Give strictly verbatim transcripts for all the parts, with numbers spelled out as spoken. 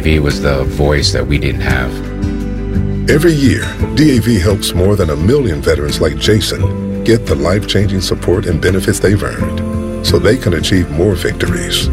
V was the voice that we didn't have. Every year, D A V helps more than a million veterans like Jason get the life-changing support and benefits they've earned so they can achieve more victories.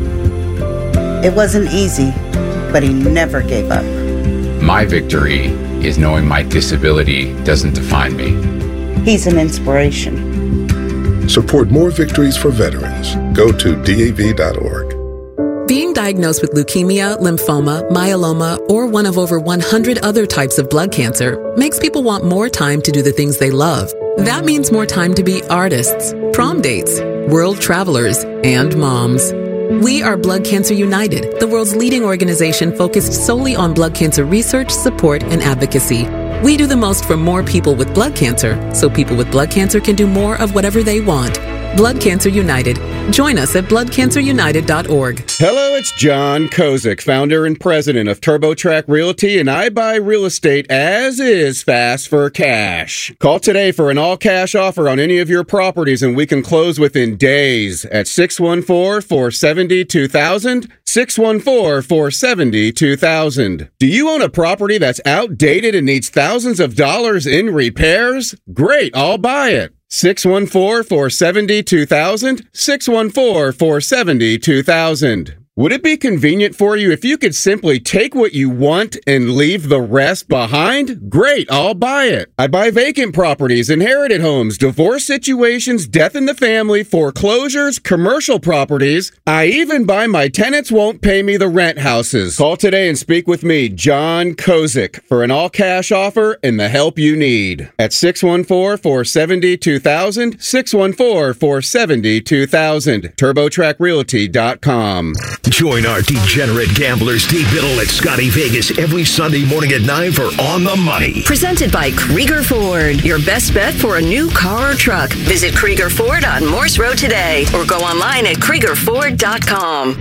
It wasn't easy, but he never gave up. My victory is knowing my disability doesn't define me. He's an inspiration. Support more victories for veterans. Go to D A V dot org. Being diagnosed with leukemia, lymphoma, myeloma, or one of over one hundred other types of blood cancer makes people want more time to do the things they love. That means more time to be artists, prom dates, world travelers, and moms. We are Blood Cancer United, the world's leading organization focused solely on blood cancer research, support, and advocacy. We do the most for more people with blood cancer, so people with blood cancer can do more of whatever they want. Blood Cancer United. Join us at blood cancer united dot org. Hello, it's John Kozik, founder and president of TurboTrack Realty, and I buy real estate as is fast for cash. Call today for an all-cash offer on any of your properties, and we can close within days at six one four, four seven zero, two thousand, six one four, four seven zero, two thousand. Do you own a property that's outdated and needs thousands of dollars in repairs? Great, I'll buy it. six one four, four seven zero, two thousand, six one four, four seven zero, two thousand. Would it be convenient for you if you could simply take what you want and leave the rest behind? Great, I'll buy it. I buy vacant properties, inherited homes, divorce situations, death in the family, foreclosures, commercial properties. I even buy my tenants won't pay me the rent houses. Call today and speak with me, John Kozik, for an all-cash offer and the help you need. At six one four, four seven zero, two thousand, six one four, four seven zero, two thousand. turbo track realty dot com. Join our degenerate gambler Steve Biddle at Scotty Vegas every Sunday morning at nine for On the Money. Presented by Krieger Ford. Your best bet for a new car or truck. Visit Krieger Ford on Morse Road today or go online at krieger ford dot com.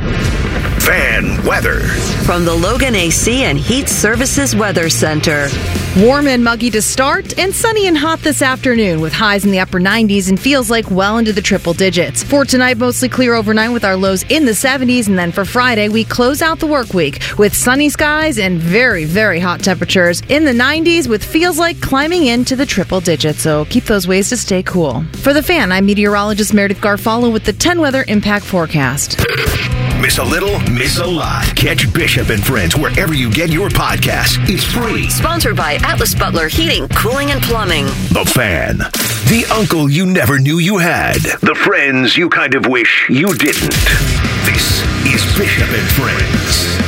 Fan weather. From the Logan A C and Heat Services Weather Center. Warm and muggy to start and sunny and hot this afternoon with highs in the upper nineties and feels like well into the triple digits. For tonight, mostly clear overnight with our lows in the seventies, and then for Friday, we close out the work week with sunny skies and very, very hot temperatures in the nineties with feels like climbing into the triple digits, so keep those ways to stay cool. For The Fan, I'm meteorologist Meredith Garfalo with the ten Weather Impact Forecast. Miss a little, miss a lot. Catch Bishop and Friends wherever you get your podcasts. It's free. Sponsored by Atlas Butler Heating, Cooling, and Plumbing. The Fan. The uncle you never knew you had. The friends you kind of wish you didn't. This is Bishop and Friends.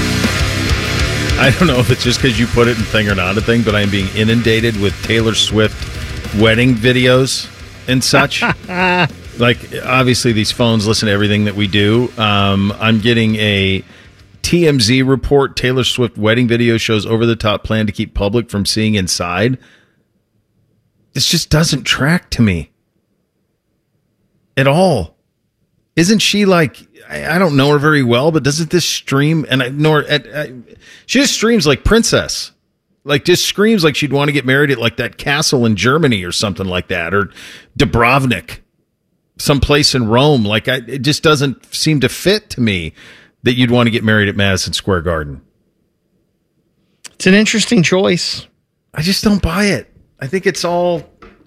I don't know if it's just because you put it in Thing or Not a Thing, but I'm being inundated with Taylor Swift wedding videos and such. Like, obviously, these phones listen to everything that we do. Um, I'm getting a T M Z report. Taylor Swift wedding video shows over-the-top plan to keep public from seeing inside. This just doesn't track to me at all. Isn't she like, I, I don't know her very well, but doesn't this stream, and I nor at, I, she just streams like Princess. Like, just screams like she'd want to get married at like that castle in Germany or something like that, or Dubrovnik. Someplace in Rome. Like, I, it just doesn't seem to fit to me that you'd want to get married at Madison Square Garden. It's an interesting choice. I just don't buy it. I think it's all,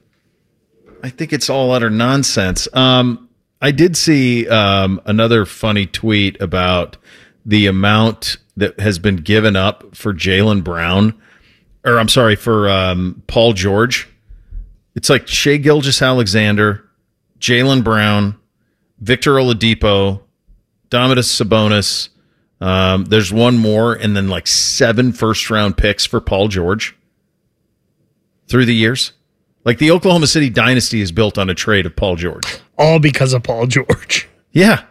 I think it's all utter nonsense. Um, I did see um, another funny tweet about the amount that has been given up for Jaylen Brown, or I'm sorry, for um, Paul George. It's like Shai Gilgeous-Alexander, Jaylen Brown, Victor Oladipo, Domantas Sabonis. Um, there's one more, and then like seven first-round picks for Paul George through the years. Like, the Oklahoma City dynasty is built on a trade of Paul George. All because of Paul George. Yeah.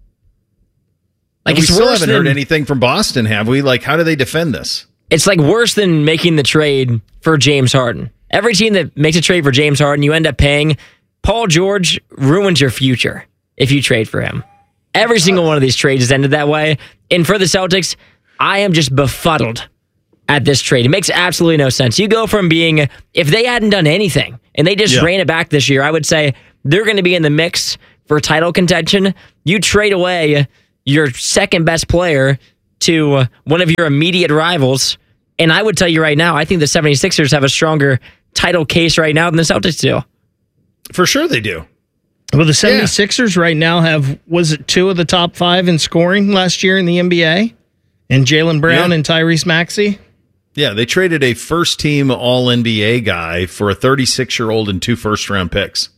Like, we it's still worse haven't than, heard anything from Boston, have we? Like, how do they defend this? It's like worse than making the trade for James Harden. Every team that makes a trade for James Harden, you end up paying. Paul George ruins your future if you trade for him. Every single one of these trades has ended that way. And for the Celtics, I am just befuddled at this trade. It makes absolutely no sense. You go from being, if they hadn't done anything and they just yeah. ran it back this year, I would say they're going to be in the mix for title contention. You trade away your second best player to one of your immediate rivals. And I would tell you right now, I think the 76ers have a stronger title case right now than the Celtics do. For sure they do. Well, the 76ers yeah. right now have, was it two of the top five in scoring last year in the N B A? And Jaylen Brown yeah. and Tyrese Maxey? Yeah, they traded a first-team All-N B A guy for a thirty-six-year-old and two first-round picks.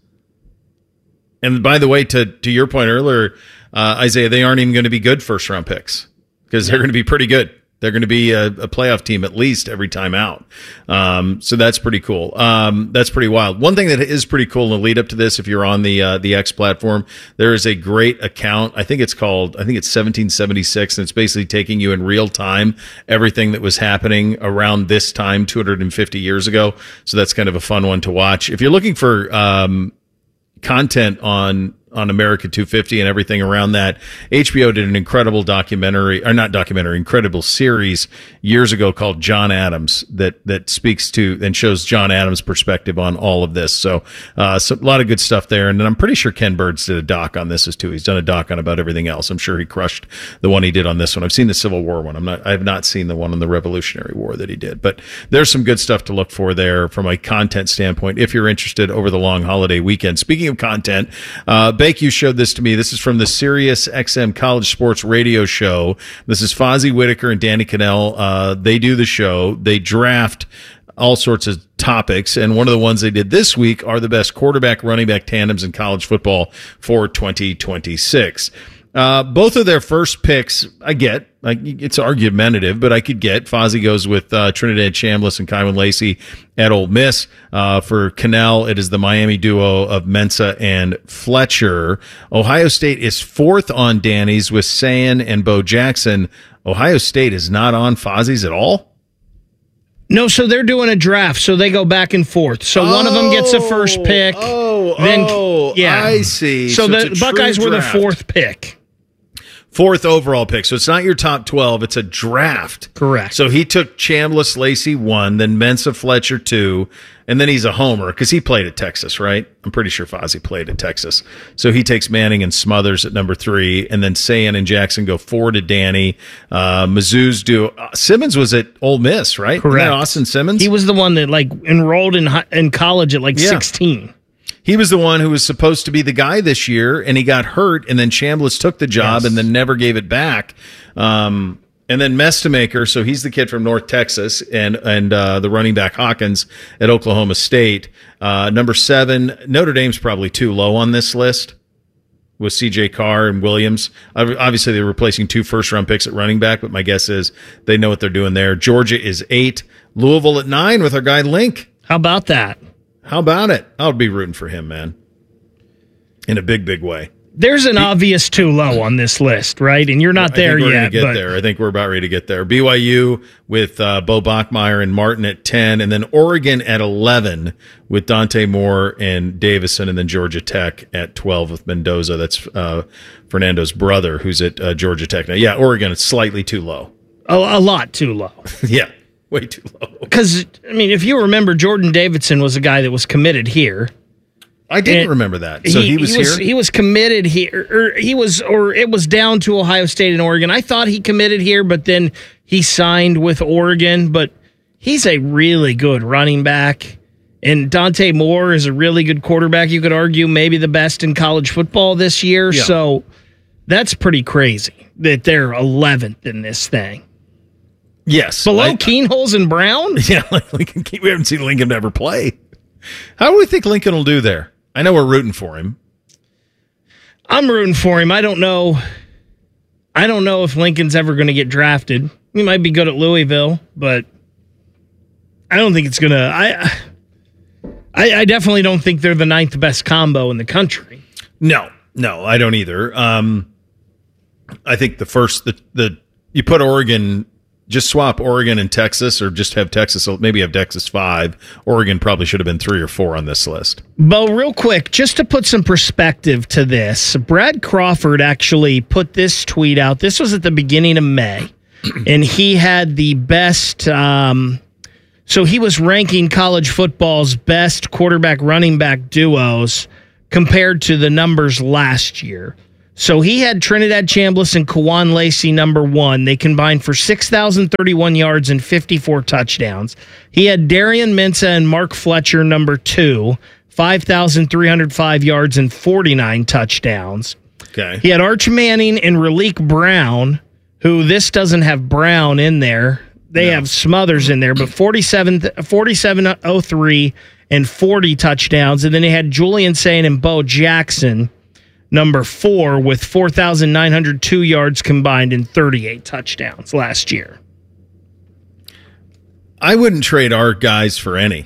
And by the way, to to your point earlier, uh, Isaiah, they aren't even going to be good first-round picks because they're going to be pretty good. They're going to be a, a playoff team at least every time out. Um, so that's pretty cool. Um, that's pretty wild. One thing that is pretty cool in the lead up to this, if you're on the uh, the X platform, there is a great account. I think it's called, I think it's seventeen seventy-six, and it's basically taking you in real time everything that was happening around this time two hundred fifty years ago. So that's kind of a fun one to watch. If you're looking for um, content on on America two fifty and everything around that, H B O did an incredible documentary, or not documentary, incredible series years ago called John Adams that that speaks to and shows John Adams' perspective on all of this. So, uh, so a lot of good stuff there. And then I'm pretty sure Ken Burns did a doc on this as too. He's done a doc on about everything else. I'm sure he crushed the one he did on this one. I've seen the Civil War one. I'm not, I have not seen the one on the Revolutionary War that he did, but there's some good stuff to look for there from a content standpoint if you're interested over the long holiday weekend. Speaking of content, uh, Bake, you showed this to me. This is from the Sirius X M College Sports Radio Show. This is Fozzie Whitaker and Danny Cannell. Uh, they do the show. They draft all sorts of topics, and one of the ones they did this week are the best quarterback running back tandems in college football for twenty twenty-six. Uh, both of their first picks, I get. Like, it's argumentative, but I could get. Fozzie goes with uh, Trinidad Chambliss and Kyron Lacey at Ole Miss. Uh, for Cannell, it is the Miami duo of Mensah and Fletcher. Ohio State is fourth on Danny's with Sayin and Bo Jackson. Ohio State is not on Fozzie's at all? No, so they're doing a draft, so they go back and forth. So oh, one of them gets a first pick. Oh, then, oh, yeah. I see. So, so the Buckeyes were the fourth pick. Fourth overall pick. So it's not your top twelve. It's a draft. Correct. So he took Chambliss, Lacey one, then Mensah, Fletcher two, and then he's a homer because he played at Texas, right? I'm pretty sure Fozzie played at Texas. So he takes Manning and Smothers at number three, and then Sayin and Jackson go four to Danny. Uh, Mizzou's do. Uh, Simmons was at Ole Miss, right? Correct. Isn't that Austin Simmons? He was the one that like enrolled in in college at like yeah. sixteen. He was the one who was supposed to be the guy this year, and he got hurt, and then Chambliss took the job yes. and then never gave it back. Um, and then Mestamaker, so he's the kid from North Texas, and and uh, the running back Hawkins at Oklahoma State. Uh, number seven, Notre Dame's probably too low on this list with C J Carr and Williams. Obviously, they're replacing two first-round picks at running back, but my guess is they know what they're doing there. Georgia is eight. Louisville at nine with our guy Link. How about that? How about it? I'll be rooting for him, man. In a big, big way. There's an he, obvious too low on this list, right? And you're not I there think we're yet. Gonna get but... there. I think we're about ready to get there. B Y U with uh, Bo Bachmeier and Martin at ten, and then Oregon at eleven with Dante Moore and Davison, and then Georgia Tech at twelve with Mendoza. That's uh, Fernando's brother, who's at uh, Georgia Tech now. Yeah, Oregon is slightly too low. A, a lot too low. Yeah. Way too low. Because, I mean, if you remember, Jordan Davidson was a guy that was committed here. I didn't and remember that. So he, he was he here? Was, he was committed here. Or he was, or it was down to Ohio State and Oregon. I thought he committed here, but then he signed with Oregon. But he's a really good running back. And Dante Moore is a really good quarterback. You could argue maybe the best in college football this year. Yeah. So that's pretty crazy that they're eleventh in this thing. Yes. Below I, Keenholz and Brown? Yeah, like Lincoln, we haven't seen Lincoln ever play. How do we think Lincoln will do there? I know we're rooting for him. I'm rooting for him. I don't know. I don't know if Lincoln's ever going to get drafted. He might be good at Louisville, but I don't think it's going to. I, I I definitely don't think they're the ninth best combo in the country. No, no, I don't either. Um, I think the first, the, the you put Oregon... Just swap Oregon and Texas, or just have Texas, maybe have Texas five. Oregon probably should have been three or four on this list. Bo, real quick, just to put some perspective to this, Brad Crawford actually put this tweet out. This was at the beginning of May, and he had the best, um, so he was ranking college football's best quarterback running back duos compared to the numbers last year. So he had Trinidad Chambliss and Kawan Lacey number one. They combined for six thousand thirty-one yards and fifty-four touchdowns. He had Darian Mensah and Mark Fletcher number two, five thousand three hundred five yards and forty-nine touchdowns. Okay. He had Arch Manning and Raleek Brown, who this doesn't have Brown in there. They no. have Smothers in there, but forty-seven, forty-seven oh three and forty touchdowns. And then they had Julian Sain and Bo Jackson, number four, with four thousand nine hundred two yards combined and thirty-eight touchdowns last year. I wouldn't trade our guys for any.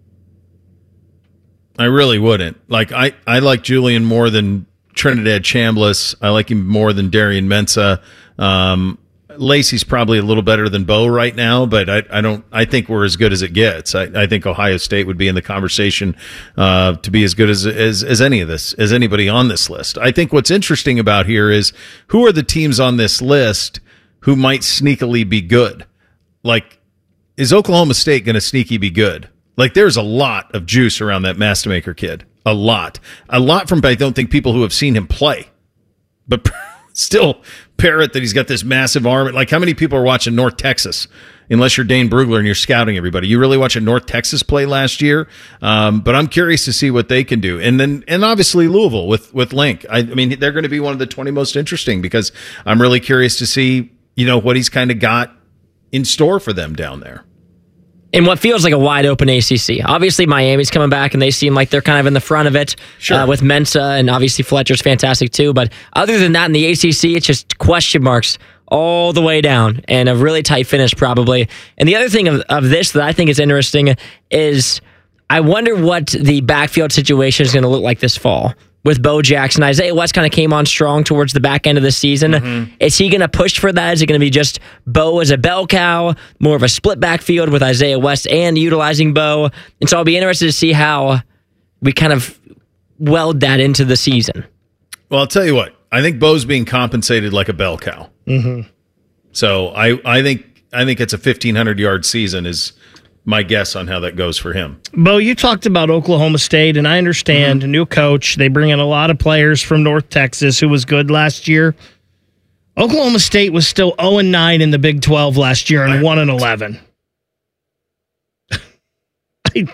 I really wouldn't. Like, I, I like Julian more than Trinidad Chambliss. I like him more than Darian Mensah. Um, Lacey's probably a little better than Bo right now, but I, I don't. I think we're as good as it gets. I, I think Ohio State would be in the conversation uh, to be as good as, as as any of this, as anybody on this list. I think what's interesting about here is who are the teams on this list who might sneakily be good. Like, is Oklahoma State going to sneaky be good? Like, there's a lot of juice around that Mastamaker kid. A lot, a lot from I don't think people who have seen him play, but. Still parrot that he's got this massive arm. Like, how many people are watching North Texas? Unless you're Dane Brugler and you're scouting everybody. You really watching North Texas play last year? Um, but I'm curious to see what they can do. And then, and obviously Louisville with, with Link. I, I mean, they're going to be one of the twenty most interesting because I'm really curious to see, you know, what he's kind of got in store for them down there. In what feels like a wide open A C C. Obviously, Miami's coming back, and they seem like they're kind of in the front of it sure. uh, with Mensah, and obviously Fletcher's fantastic too. But other than that, in the A C C, it's just question marks all the way down, and a really tight finish probably. And the other thing of, of this that I think is interesting is I wonder what the backfield situation is going to look like this fall. With Bo Jackson, Isaiah West kind of came on strong towards the back end of the season. Mm-hmm. Is he going to push for that? Is it going to be just Bo as a bell cow, more of a split backfield with Isaiah West and utilizing Bo? And so I'll be interested to see how we kind of weld that into the season. Well, I'll tell you what. I think Bo's being compensated like a bell cow. Mm-hmm. So I, I think I think it's a fifteen hundred yard season is my guess on how that goes for him. Bo, you talked about Oklahoma State, and I understand mm-hmm. a new coach. They bring in a lot of players from North Texas who was good last year. Oklahoma State was still oh and nine in the Big twelve last year and one and eleven. I,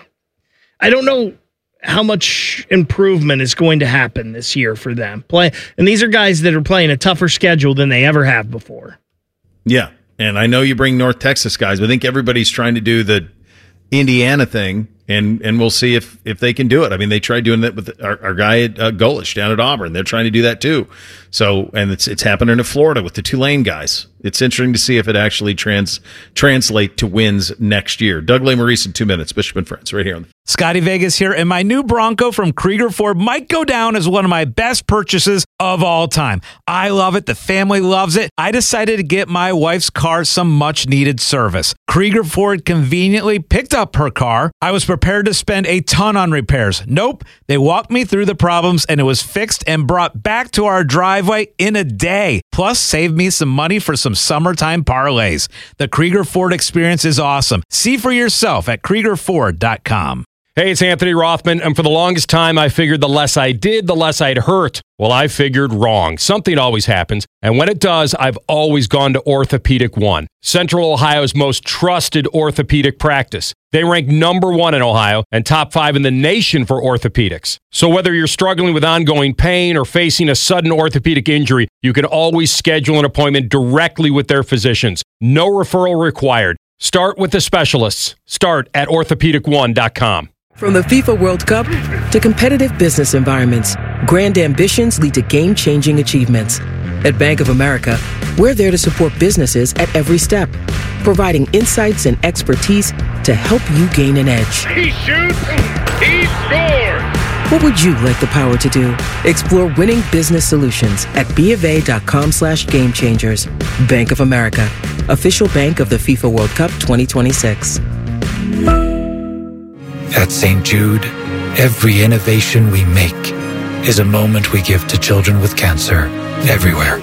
I don't know how much improvement is going to happen this year for them. Play, and these are guys that are playing a tougher schedule than they ever have before. Yeah, and I know you bring North Texas guys, but I think everybody's trying to do the Indiana thing, and and we'll see if if they can do it. I mean, they tried doing that with our, our guy at uh, Golish down at Auburn. They're trying to do that too. So, and it's it's happening in Florida with the Tulane guys. It's interesting to see if it actually trans translate to wins next year. Doug Lesmerises in two minutes. Bishop and Friends, right here on the Scotty Vegas here, and my new Bronco from Krieger Ford might go down as one of my best purchases of all time. I love it. The family loves it. I decided to get my wife's car some much-needed service. Krieger Ford conveniently picked up her car. I was prepared to spend a ton on repairs. Nope. They walked me through the problems, and it was fixed and brought back to our driveway in a day. Plus, saved me some money for some summertime parlays. The Krieger Ford experience is awesome. See for yourself at Krieger Ford dot com. Hey, it's Anthony Rothman, and for the longest time, I figured the less I did, the less I'd hurt. Well, I figured wrong. Something always happens, and when it does, I've always gone to Orthopedic One, Central Ohio's most trusted orthopedic practice. They rank number one in Ohio and top five in the nation for orthopedics. So whether you're struggling with ongoing pain or facing a sudden orthopedic injury, you can always schedule an appointment directly with their physicians. No referral required. Start with the specialists. Start at orthopedic one dot com. From the FIFA World Cup to competitive business environments, grand ambitions lead to game-changing achievements. At Bank of America, we're there to support businesses at every step, providing insights and expertise to help you gain an edge. He shoots, he scores! What would you like the power to do? Explore winning business solutions at BofA.com slash game changers. Bank of America, official bank of the FIFA World Cup twenty twenty-six. At Saint Jude, every innovation we make is a moment we give to children with cancer everywhere.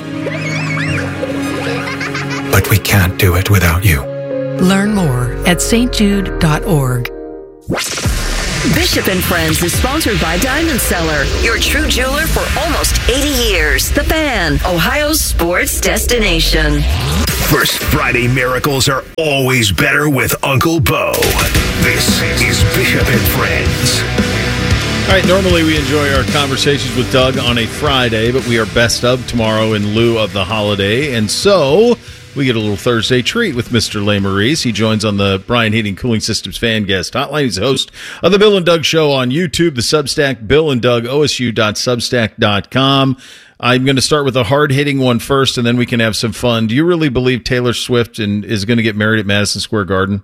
But we can't do it without you. Learn more at s t jude dot org. Bishop and Friends is sponsored by Diamond Seller, your true jeweler for almost eighty years. The Fan, Ohio's sports destination. First Friday miracles are always better with Uncle Bo. This is Bishop and Friends. All right, normally we enjoy our conversations with Doug on a Friday, but we are best of tomorrow in lieu of the holiday, and so we get a little Thursday treat with Mister Lesmerises. He joins on the Brian Heating Cooling Systems Fan Guest Hotline. He's the host of the Bill and Doug Show on YouTube, the Substack, Bill and Doug, O S U dot substack dot com. I'm going to start with a hard-hitting one first, and then we can have some fun. Do you really believe Taylor Swift and is going to get married at Madison Square Garden?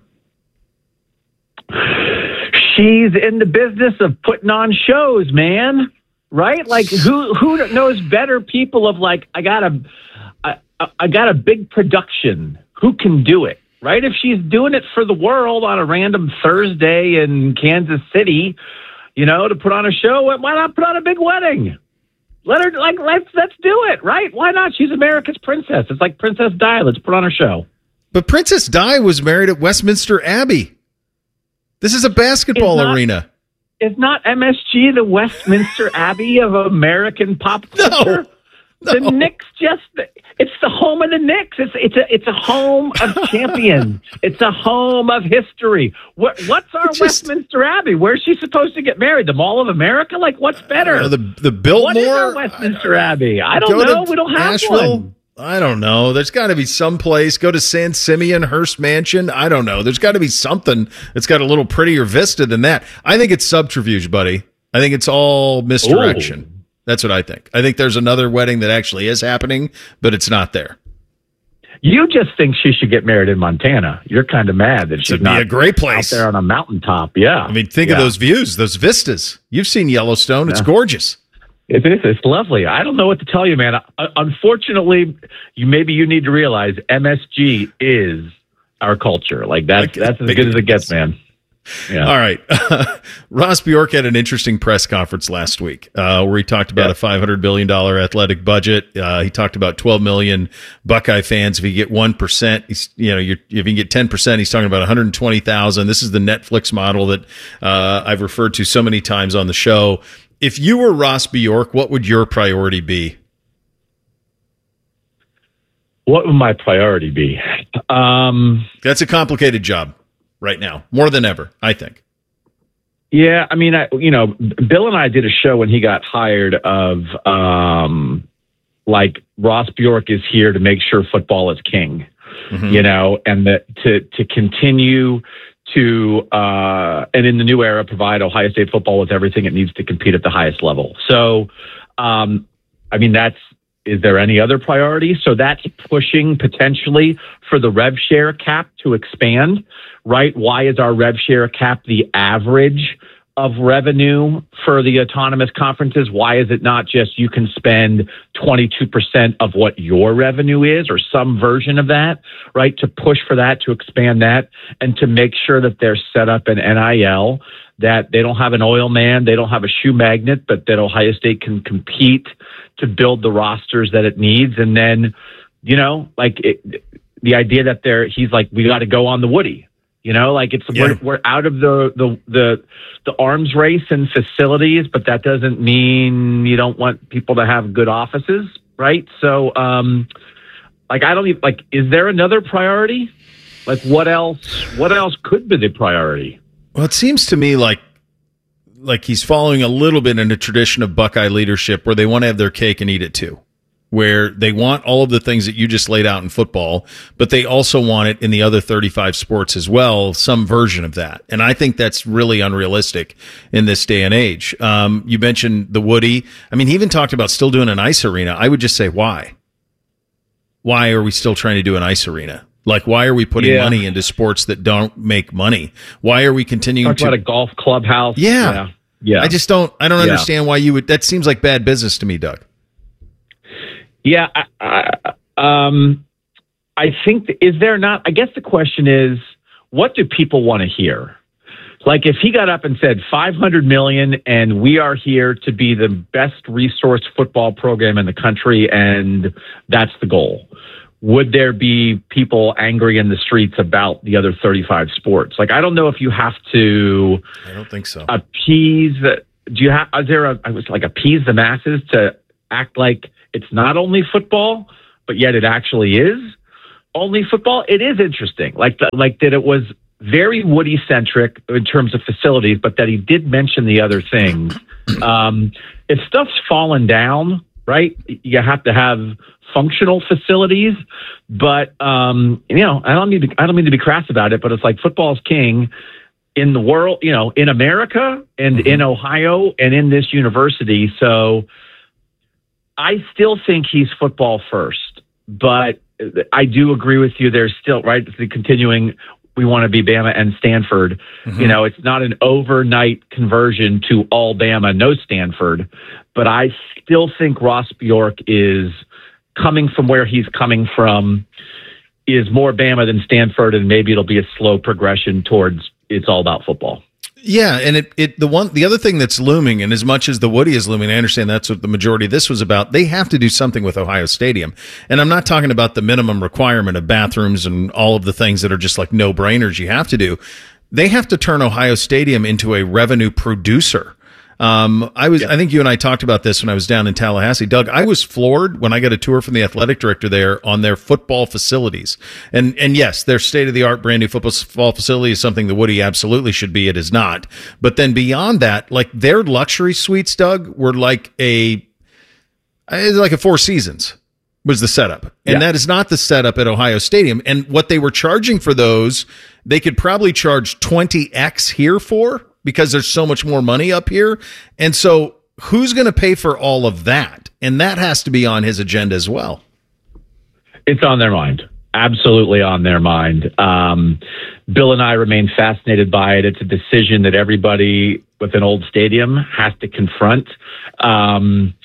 She's in the business of putting on shows, man. Right? Like, who who knows better people of like, I got a, I, I got a big production. Who can do it? Right? If she's doing it for the world on a random Thursday in Kansas City, you know, to put on a show, why not put on a big wedding? Let her, like, let's let's do it, right? Why not? She's America's princess. It's like Princess Di. Let's put on her show. But Princess Di was married at Westminster Abbey. This is a basketball not, arena. Is not M S G the Westminster Abbey of American pop culture? No, the no. Knicks just, it's the home of the Knicks. It's it's a it's a home of champions. It's a home of history. What, what's our just, Westminster Abbey? Where's she supposed to get married? The Mall of America? Like, what's better? Uh, the the Biltmore? What is our Westminster Abbey? I don't know. We don't have Nashville? one. I don't know. There's got to be some place. Go to San Simeon Hearst Mansion. I don't know. There's got to be something that's got a little prettier vista than that. I think it's subterfuge, buddy. I think it's all misdirection. Ooh. That's what I think. I think there's another wedding that actually is happening, but it's not there. You just think she should get married in Montana. You're kind of mad that she's It'd not be a great place out there on a mountaintop. Yeah. I mean, think yeah. of those views, those vistas. You've seen Yellowstone. It's yeah. gorgeous. It is. It's lovely. I don't know what to tell you, man. Uh, unfortunately, you maybe you need to realize M S G is our culture. Like that's that's as good as it gets, man. Yeah. All right. Ross Bjork had an interesting press conference last week uh, where he talked about yeah. a five hundred billion dollars athletic budget. Uh, he talked about twelve million Buckeye fans. If you get one percent, he's, you know, you're, if you get ten percent, he's talking about one hundred twenty thousand. This is the Netflix model that uh, I've referred to so many times on the show. If you were Ross Bjork, what would your priority be? What would my priority be? Um, That's a complicated job right now, more than ever, I think. Yeah, I mean, I, you know, Bill and I did a show when he got hired of, um, like, Ross Bjork is here to make sure football is king, mm-hmm. you know, and that to to continue to, uh, and in the new era, provide Ohio State football with everything it needs to compete at the highest level. So, um, I mean, that's, is there any other priority? So that's pushing potentially for the rev share cap to expand, right? Why is our rev share cap the average of revenue for the autonomous conferences? Why is it not just you can spend twenty-two percent of what your revenue is or some version of that, right? To push for that, to expand that, and to make sure that they're set up in N I L, that they don't have an oil man, they don't have a shoe magnet, but that Ohio State can compete to build the rosters that it needs. And then, you know, like it, the idea that they're, he's like, we got to go on the Woody. You know, like it's yeah. we're, we're out of the, the the the arms race and facilities, but that doesn't mean you don't want people to have good offices, right? So, um, like, I don't even like. Is there another priority? Like, what else? What else could be the priority? Well, it seems to me like like he's following a little bit in a tradition of Buckeye leadership, where they want to have their cake and eat it too. Where they want all of the things that you just laid out in football, but they also want it in the other thirty-five sports as well, some version of that. And I think that's really unrealistic in this day and age. Um, you mentioned the Woody. I mean, he even talked about still doing an ice arena. I would just say, why? Why are we still trying to do an ice arena? Like, why are we putting yeah. money into sports that don't make money? Why are we continuing Talk to... about a golf clubhouse. Yeah. Yeah. yeah. I just don't, I don't yeah. understand why you would... That seems like bad business to me, Doug. Yeah, I, I, um, I think, is there not, I guess the question is, what do people want to hear? Like if he got up and said five hundred million dollars and we are here to be the best resource football program in the country and that's the goal, would there be people angry in the streets about the other thirty-five sports? Like, I don't know if you have to. I don't think so. Appease. Do you have? Is there a? I was like appease the masses to act like it's not only football, but yet it actually is only football. It is interesting. Like, the, like that it was very Woody centric in terms of facilities, but that he did mention the other things. Um, if stuff's fallen down, right, you have to have functional facilities, but um, you know, I don't mean to, I don't mean to be crass about it, but it's like football's king in the world, you know, in America and mm-hmm. in Ohio and in this university. So I still think he's football first, but I do agree with you. There's still right the continuing. We want to be Bama and Stanford. Mm-hmm. You know, it's not an overnight conversion to all Bama, no Stanford, but I still think Ross Bjork is coming from where he's coming from is more Bama than Stanford, and maybe it'll be a slow progression towards it's all about football. Yeah, and it, it the one the other thing that's looming, and as much as the Woody is looming, I understand that's what the majority of this was about. They have to do something with Ohio Stadium, and I'm not talking about the minimum requirement of bathrooms and all of the things that are just like no brainers you have to do. They have to turn Ohio Stadium into a revenue producer. Um, I was, yeah. I think you and I talked about this when I was down in Tallahassee. Doug, I was floored when I got a tour from the athletic director there on their football facilities. And, and yes, their state of the art brand new football facility is something the Woody absolutely should be. It is not. But then beyond that, like their luxury suites, Doug, were like a, like a Four Seasons was the setup. And yeah. that is not the setup at Ohio Stadium. And what they were charging for those, they could probably charge twenty X here for, because there's so much more money up here. And so who's going to pay for all of that? And that has to be on his agenda as well. It's on their mind. Absolutely on their mind. Um, Bill and I remain fascinated by it. It's a decision that everybody with an old stadium has to confront. Um,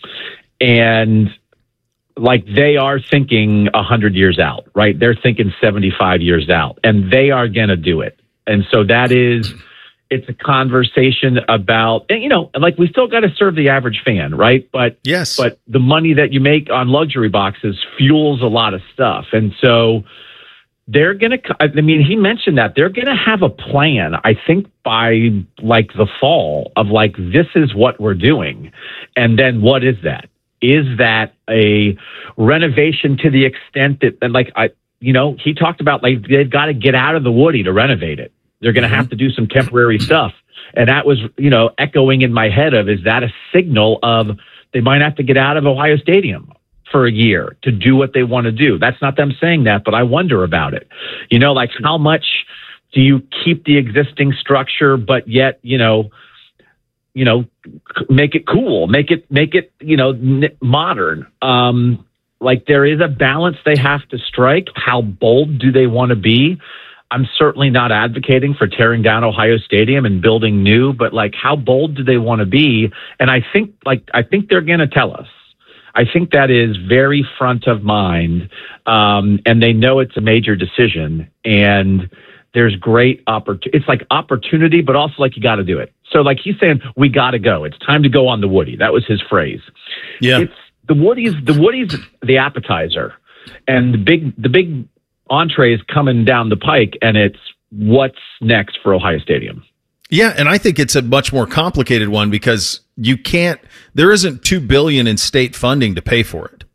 and like they are thinking one hundred years out, right? They're thinking seventy-five years out, and they are going to do it. And so that is... It's a conversation about, you know, like we still got to serve the average fan, right? But yes, but the money that you make on luxury boxes fuels a lot of stuff. And so they're going to, I mean, he mentioned that they're going to have a plan, I think by like the fall of like, this is what we're doing. And then what is that? Is that a renovation to the extent that, and like, I, you know, he talked about like, they've got to get out of the Woody to renovate it. They're going to have to do some temporary stuff. And that was, you know, echoing in my head of, is that a signal of they might have to get out of Ohio Stadium for a year to do what they want to do? That's not them saying that, but I wonder about it. You know, like how much do you keep the existing structure, but yet, you know, you know, make it cool, make it, make it, you know, n- modern. Um, like there is a balance they have to strike. How bold do they want to be? I'm certainly not advocating for tearing down Ohio Stadium and building new, but like how bold do they want to be? And I think like, I think they're going to tell us. I think that is very front of mind. Um, and they know it's a major decision, and there's great opportunity. It's like opportunity, but also like you got to do it. So like he's saying, we got to go. It's time to go on the Woody. That was his phrase. Yeah. It's the Woody's, the Woody's the appetizer, and the big, the big, entree is coming down the pike, and it's what's next for Ohio Stadium. Yeah, and I think it's a much more complicated one because you can't, there isn't two billion dollars in state funding to pay for it.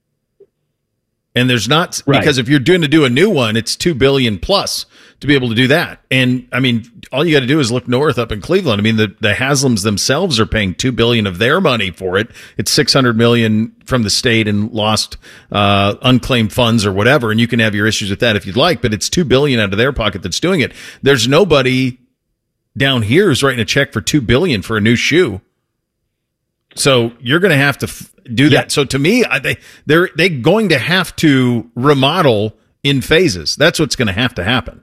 And there's not, right. because if you're doing to do a new one, it's two billion dollars plus to be able to do that. And I mean, all you got to do is look north up in Cleveland. I mean, the, the Haslams themselves are paying two billion dollars of their money for it. It's six hundred million dollars from the state and lost, uh, unclaimed funds or whatever. And you can have your issues with that if you'd like, but it's two billion dollars out of their pocket that's doing it. There's nobody down here who's writing a check for two billion dollars for a new shoe. So you're going to have to f- do that. Yeah. So to me, I, they they're they going to have to remodel in phases. That's what's going to have to happen.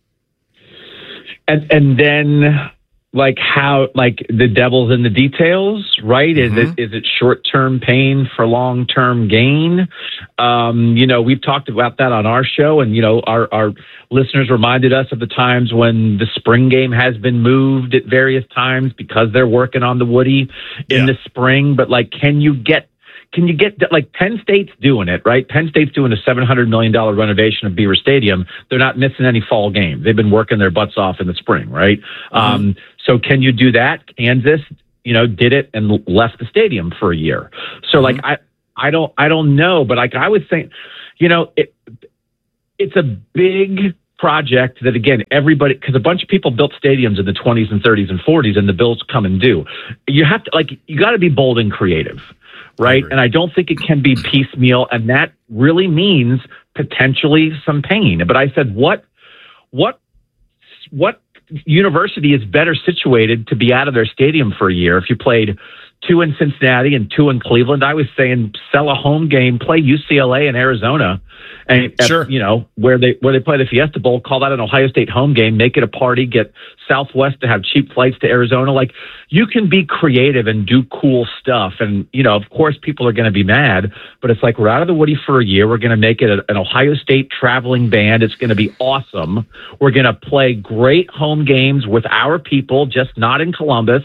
And and then like how like the devil's in the details, right? Mm-hmm. Is it is it short term pain for long term gain? Um, you know, we've talked about that on our show, and you know, our our listeners reminded us of the times when the spring game has been moved at various times because they're working on the Woody in yeah. the spring. But like, can you get can you get like Penn State's doing it, right? Penn State's doing a seven hundred million dollars renovation of Beaver Stadium. They're not missing any fall games. They've been working their butts off in the spring, right? Mm-hmm. Um, so can you do that? Kansas, you know, did it and left the stadium for a year. So mm-hmm. like, I, I don't, I don't know, but like I would think, you know, it, it's a big project that, again, everybody, because a bunch of people built stadiums in the twenties and thirties and forties, and the bills come and due. You have to, like, you got to be bold and creative, right? I and I don't think it can be piecemeal, and that really means potentially some pain. But I said, what, what, what university is better situated to be out of their stadium for a year if you played two in Cincinnati and two in Cleveland? I was saying sell a home game, play U C L A in Arizona, and sure. at, you know, where they where they play the Fiesta Bowl, call that an Ohio State home game, make it a party, get Southwest to have cheap flights to Arizona. Like, you can be creative and do cool stuff. And, you know, of course people are going to be mad, but it's like, we're out of the Woody for a year. We're going to make it a, an Ohio State traveling band. It's going to be awesome. We're going to play great home games with our people, just not in Columbus.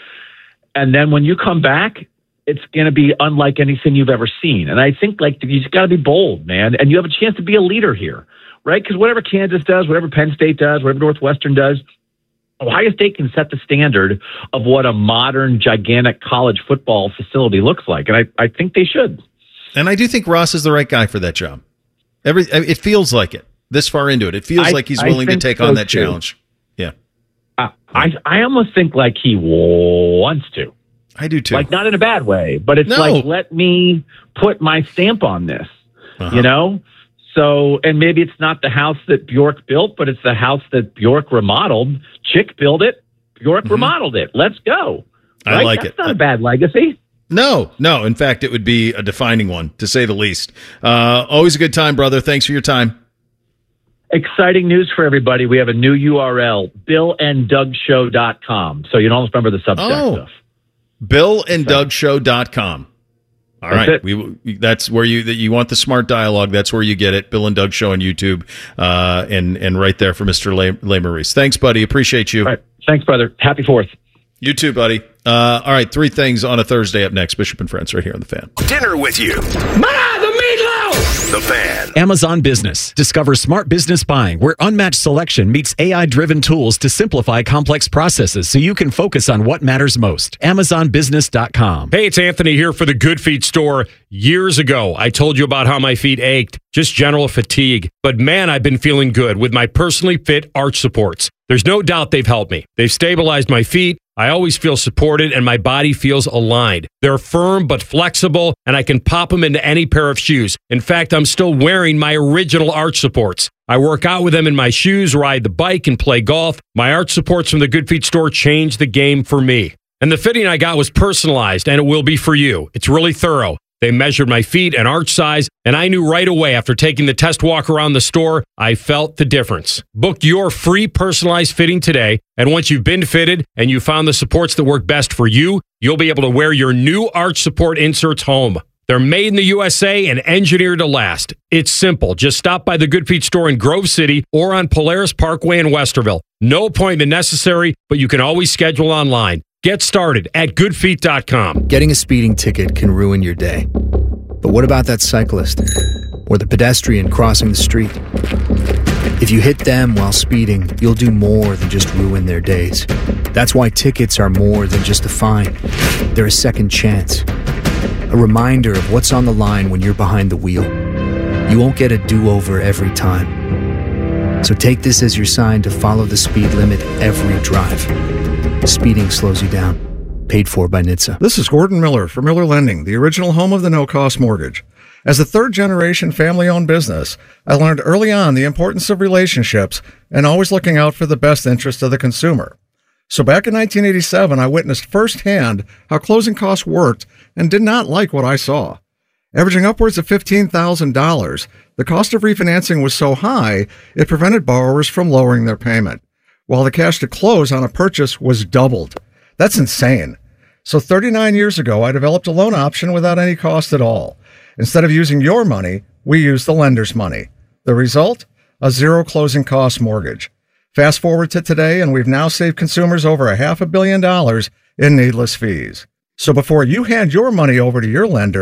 And then when you come back, it's going to be unlike anything you've ever seen. And I think, like, you just got to be bold, man. And you have a chance to be a leader here, right? Because whatever Kansas does, whatever Penn State does, whatever Northwestern does, Ohio State can set the standard of what a modern, gigantic college football facility looks like. And I, I think they should. And I do think Ross is the right guy for that job. Every It feels like it, this far into it. It feels I, like he's willing to take so on that too. challenge. Yeah. I, I I almost think like he wants to. I do too. Like, not in a bad way, but it's No. like, let me put my stamp on this, Uh-huh. you know? So, and maybe it's not the house that Bjork built, but it's the house that Bjork remodeled. Chick built it. Bjork Mhm. remodeled it. Let's go. I Right? like That's it. not a bad legacy. No, no. In fact, it would be a defining one, to say the least. Uh, always a good time, brother. Thanks for your time. Exciting news for everybody. We have a new U R L, bill and doug show dot com. So you don't almost remember the Substack Oh. stuff. bill and doug show dot com. All That's right, it. we that's where you that you want the smart dialogue. That's where you get it. Bill and Doug Show on YouTube, uh, and and right there for Mister Le, Le Maurice. Thanks, buddy. Appreciate you. All right. Thanks, brother. Happy Fourth. You too, buddy. Uh, all right, three things on a Thursday up next. Bishop and Friends right here on the Fan. Dinner with you. Ma, the meatloaf! The Fan. Amazon Business. Discover smart business buying where unmatched selection meets A I-driven tools to simplify complex processes so you can focus on what matters most. Amazon Business dot com. Hey, it's Anthony here for the Good Feet store. Years ago, I told you about how my feet ached, just general fatigue. But man, I've been feeling good with my personally fit arch supports. There's no doubt they've helped me. They've stabilized my feet. I always feel supported and my body feels aligned. They're firm but flexible, and I can pop them into any pair of shoes. In fact, I'm still wearing my original arch supports. I work out with them in my shoes, ride the bike, and play golf. My arch supports from the Good Feet store changed the game for me. And the fitting I got was personalized, and it will be for you. It's really thorough. They measured my feet and arch size, and I knew right away after taking the test walk around the store, I felt the difference. Book your free personalized fitting today, and once you've been fitted and you found the supports that work best for you, you'll be able to wear your new arch support inserts home. They're made in the U S A and engineered to last. It's simple. Just stop by the Good Feet store in Grove City or on Polaris Parkway in Westerville. No appointment necessary, but you can always schedule online. Get started at good feet dot com. Getting a speeding ticket can ruin your day. But what about that cyclist or the pedestrian crossing the street? If you hit them while speeding, you'll do more than just ruin their days. That's why tickets are more than just a fine. They're a second chance. A reminder of what's on the line when you're behind the wheel. You won't get a do-over every time. So take this as your sign to follow the speed limit every drive. Speeding slows you down. Paid for by N H T S A. This is Gordon Miller from Miller Lending, the original home of the no-cost mortgage. As a third-generation family-owned business, I learned early on the importance of relationships and always looking out for the best interest of the consumer. So back in nineteen eighty-seven, I witnessed firsthand how closing costs worked and did not like what I saw. Averaging upwards of fifteen thousand dollars, the cost of refinancing was so high, it prevented borrowers from lowering their payment, while the cash to close on a purchase was doubled. That's insane. So thirty-nine years ago, I developed a loan option without any cost at all. Instead of using your money, we used the lender's money. The result? A zero closing cost mortgage. Fast forward to today, and we've now saved consumers over a half a billion dollars in needless fees. So before you hand your money over to your lender,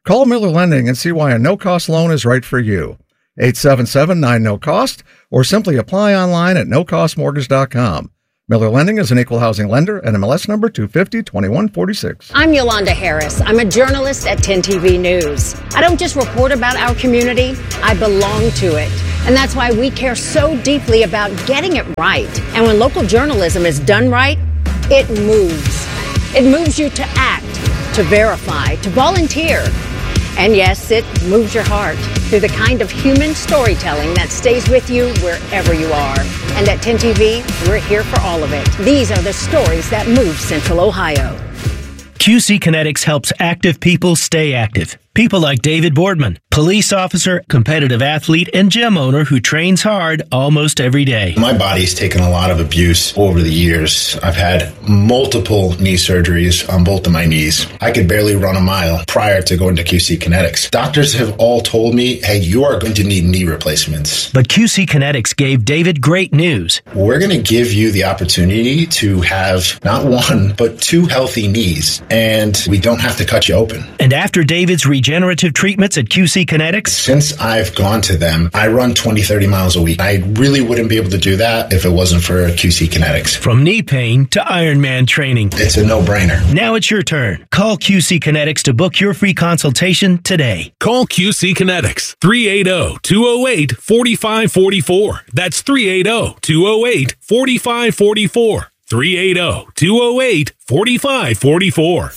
Call Miller Lending and see why a no-cost loan is right for you. eight seven seven, nine, no cost, or simply apply online at no cost mortgage dot com. Miller Lending is an equal housing lender and M L S number two fifty, twenty-one forty-six. I'm Yolanda Harris. I'm a journalist at ten T V News. I don't just report about our community, I belong to it. And that's why we care so deeply about getting it right. And when local journalism is done right, it moves. It moves you to act, to verify, to volunteer. And yes, it moves your heart through the kind of human storytelling that stays with you wherever you are. And at ten T V, we're here for all of it. These are the stories that move Central Ohio. Q C Kinetics helps active people stay active. People like David Boardman, police officer, competitive athlete, and gym owner who trains hard almost every day. My body's taken a lot of abuse over the years. I've had multiple knee surgeries on both of my knees. I could barely run a mile prior to going to Q C Kinetics. Doctors have all told me, hey, you are going to need knee replacements. But Q C Kinetics gave David great news. We're going to give you the opportunity to have not one, but two healthy knees, and we don't have to cut you open. And after David's regenerative treatments at Q C Kinetics? Since I've gone to them, I run twenty, thirty miles a week. I really wouldn't be able to do that if it wasn't for Q C Kinetics. From knee pain to Ironman training. It's a no-brainer. Now it's your turn. Call Q C Kinetics to book your free consultation today. Call Q C Kinetics, three eight zero, two zero eight, four five four four. That's three eight zero, two zero eight, four five four four. three eight zero, two zero eight, four five four four.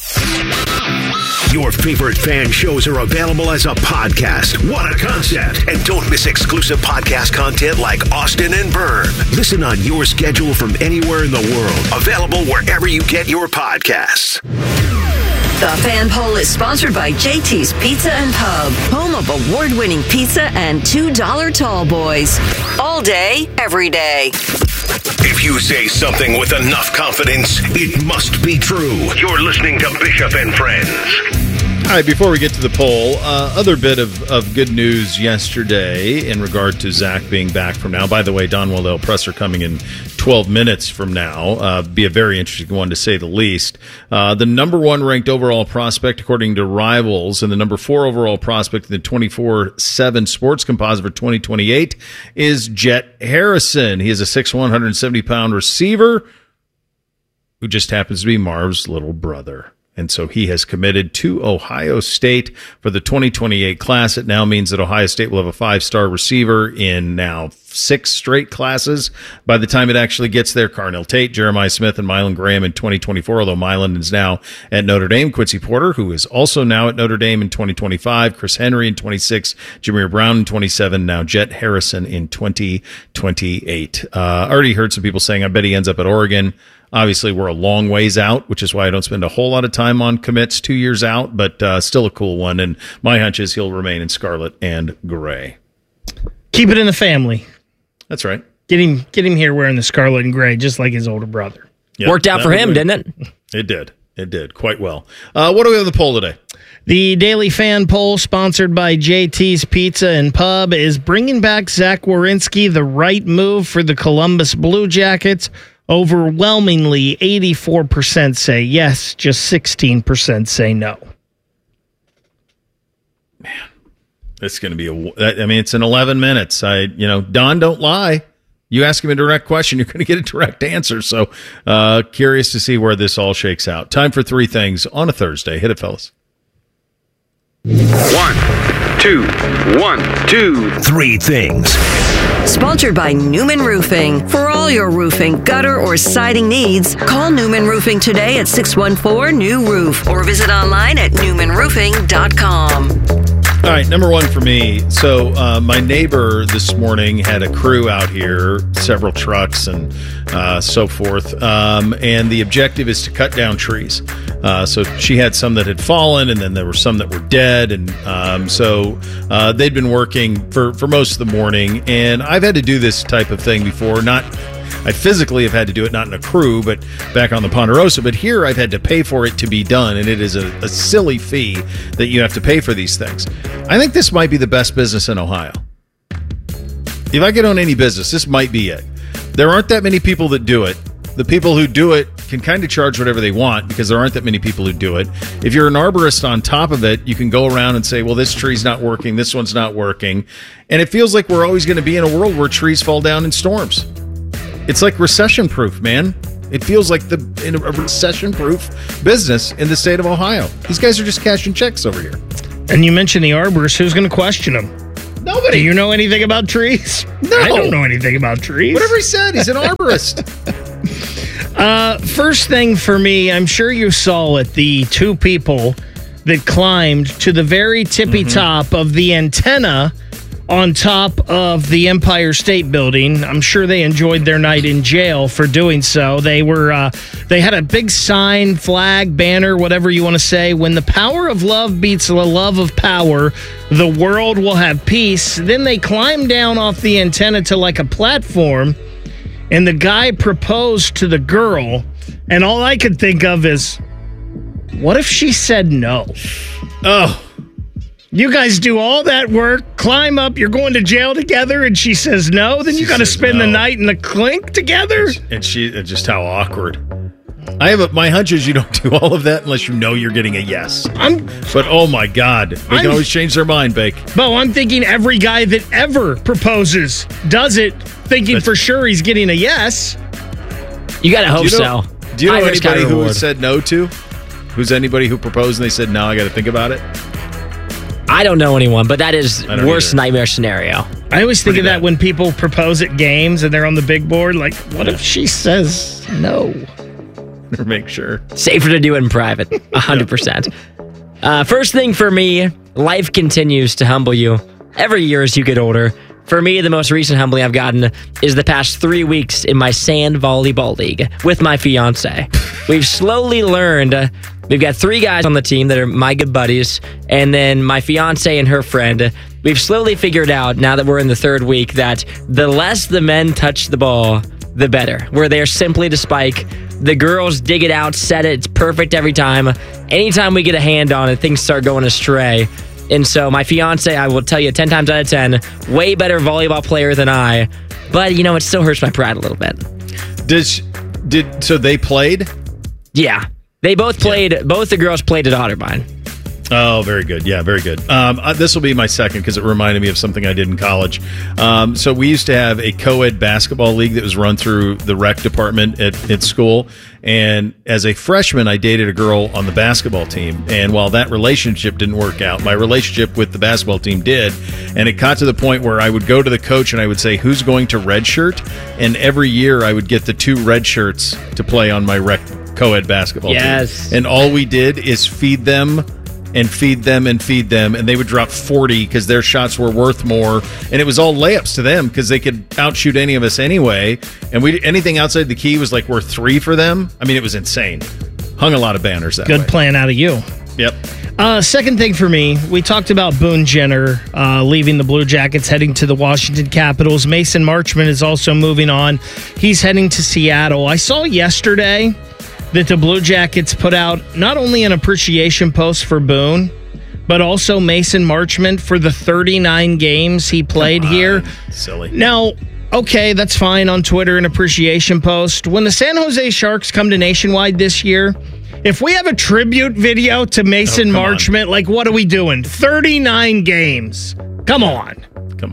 Your favorite fan shows are available as a podcast. What a concept. And don't miss exclusive podcast content like Austin and Byrne. Listen on your schedule from anywhere in the world. Available wherever you get your podcasts. The Fan Poll is sponsored by J T's Pizza and Pub, home of award-winning pizza and two dollar tall boys. All day, every day. If you say something with enough confidence, it must be true. You're listening to Bishop and Friends. All right, before we get to the poll, uh, other bit of, of good news yesterday in regard to Zach being back from now. By the way, Don Waddell presser coming in twelve minutes from now. Uh, be a very interesting one to say the least. Uh, the number one ranked overall prospect according to Rivals and the number four overall prospect in the twenty-four seven Sports Composite for twenty twenty-eight is Jet Harrison. He is a six foot, one hundred seventy pound receiver who just happens to be Marv's little brother. And so he has committed to Ohio State for the twenty twenty-eight class. It now means that Ohio State will have a five-star receiver in now six straight classes. By the time it actually gets there, Carnell Tate, Jeremiah Smith, and Mylan Graham in twenty twenty-four, although Mylan is now at Notre Dame. Quincy Porter, who is also now at Notre Dame in twenty twenty-five. Chris Henry in twenty-six. Jameer Brown in twenty-seven. Now Jet Harrison in twenty twenty-eight. Uh, I already heard some people saying, I bet he ends up at Oregon. Obviously, we're a long ways out, which is why I don't spend a whole lot of time on commits two years out, but uh, still a cool one. And my hunch is he'll remain in scarlet and gray. Keep it in the family. That's right. Get him, get him here wearing the scarlet and gray, just like his older brother. Yep, Worked out for him, didn't it? It did. It did quite well. Uh, what do we have the poll today? The Daily Fan Poll, sponsored by J T's Pizza and Pub, is bringing back Zach Werenski the right move for the Columbus Blue Jackets. Overwhelmingly, eighty-four percent say yes, just sixteen percent say no. Man, it's going to be a, I mean, it's in eleven minutes. I, you know, Don, don't lie. You ask him a direct question, you're going to get a direct answer. So, uh, curious to see where this all shakes out. Time for three things on a Thursday. Hit it, fellas. One, two, one, two, three things. Sponsored by Newman Roofing. For all your roofing, gutter, or siding needs, call Newman Roofing today at six one four, N E W roof or visit online at newman roofing dot com. All right, number one for me. So uh, my neighbor this morning had a crew out here, several trucks and uh, so forth, um, and the objective is to cut down trees. Uh, so she had some that had fallen, and then there were some that were dead, and um, so uh, they'd been working for, for most of the morning, and I've had to do this type of thing before, not I physically have had to do it, not in a crew, but back on the Ponderosa. But here I've had to pay for it to be done, and it is a, a silly fee that you have to pay for these things. I think this might be the best business in Ohio. If I could own any business, this might be it. There aren't that many people that do it. The people who do it can kind of charge whatever they want because there aren't that many people who do it. If you're an arborist on top of it, you can go around and say, well, this tree's not working, this one's not working. And it feels like we're always going to be in a world where trees fall down in storms. It's like recession-proof, man. It feels like the in a recession-proof business in the state of Ohio. These guys are just cashing checks over here. And you mentioned the arborist. Who's going to question them? Nobody. Do you know anything about trees? No. I don't know anything about trees. Whatever he said, he's an arborist. uh, first thing for me, I'm sure you saw it, the two people that climbed to the very tippy mm-hmm. top of the antenna on top of the Empire State Building. I'm sure they enjoyed their night in jail for doing so. They were, uh, they had a big sign, flag, banner, whatever you want to say. When the power of love beats the love of power, the world will have peace. Then they climbed down off the antenna to like a platform, and the guy proposed to the girl. And all I could think of is, what if she said no? Oh, you guys do all that work, climb up, you're going to jail together, and she says no? Then you got to spend no. the night in the clink together? And she, just how awkward. I have a, my hunch is you don't do all of that unless you know you're getting a yes. I'm, but oh my God, they I'm, can always change their mind, Bake. Bo, I'm thinking every guy that ever proposes does it thinking That's, for sure he's getting a yes. You got to hope do you know, so. Do you know Irish anybody who said no to? Who's anybody who proposed and they said, no, I got to think about it? I don't know anyone, but that is worst either. nightmare scenario. I always think Pretty of that bad. when people propose at games and they're on the big board. Like, what if she says no? Or make sure. Safer to do it in private, one hundred percent. Uh, first thing for me, life continues to humble you every year as you get older. For me, the most recent humbling I've gotten is the past three weeks in my sand volleyball league with my fiance. We've slowly learned, uh, we've got three guys on the team that are my good buddies, and then my fiance and her friend. We've slowly figured out, now that we're in the third week, that the less the men touch the ball, the better. We're there simply to spike. The girls dig it out, set it. It's perfect every time. Anytime we get a hand on it, things start going astray. And so my fiance, I will tell you ten times out of ten, way better volleyball player than I. But, you know, it still hurts my pride a little bit. Does, did, so they played? Yeah. They both played, yeah. both the girls played at Otterbein. Oh, very good. Yeah, very good. Um, uh, this will be my second because it reminded me of something I did in college. Um, so we used to have a co-ed basketball league that was run through the rec department at, at school. And as a freshman, I dated a girl on the basketball team. And while that relationship didn't work out, my relationship with the basketball team did. And it got to the point where I would go to the coach and I would say, who's going to redshirt? And every year I would get the two red shirts to play on my rec co-ed basketball yes. team. And all we did is feed them and feed them and feed them, and they would drop forty because their shots were worth more, and it was all layups to them because they could outshoot any of us anyway, and we anything outside the key was like worth three for them. I mean, it was insane. Hung a lot of banners that Good way. plan out of you. Yep. Uh, second thing for me, we talked about Boone Jenner uh, leaving the Blue Jackets, heading to the Washington Capitals. Mason Marchment is also moving on. He's heading to Seattle. I saw yesterday that the Blue Jackets put out not only an appreciation post for Boone, but also Mason Marchment for the thirty-nine games he played Come on. here. Silly. Now, okay, that's fine on Twitter, an appreciation post. When the San Jose Sharks come to Nationwide this year, if we have a tribute video to Mason oh, Marchment, on. like what are we doing? thirty-nine games. Come on. Come